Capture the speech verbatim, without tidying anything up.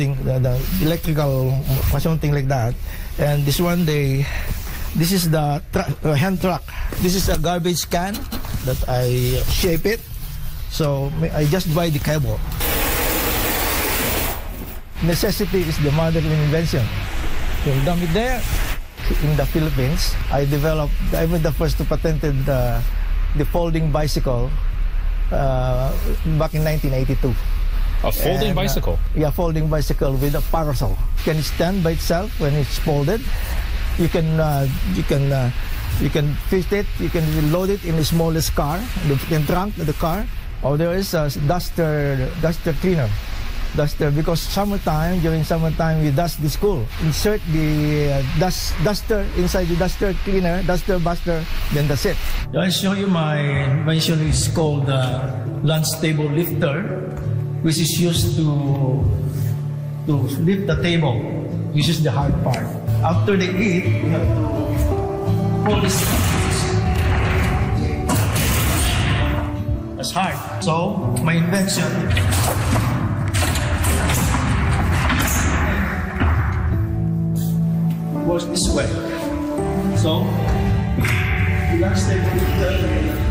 thing, the, the electrical something like that. And this one, they, this is the tra uh, hand truck. This is a garbage can that I shape it. So I just buy the cable. Necessity is the mother of invention. Yung damit there, in the Philippines, I developed, I was the first to patented uh, the folding bicycle uh, back in nineteen eighty-two. A folding and, bicycle? Uh, yeah, folding bicycle with a parasol. It can stand by itself when it's folded. You can, uh, you can, uh, you can fit it, you can load it in the smallest car, the, the trunk of the car. Or there is a duster, duster cleaner. Duster, because summertime, during summertime, we dust the school. Insert the uh, dust, duster inside the duster cleaner, duster buster, then that's it. I'll show you my invention. It's called the uh, lunch table lifter, which is used to, to lift the table. This is the hard part. After they eat, you have to pull this. That's hard. So, my invention works this way. So, the lunch table lifter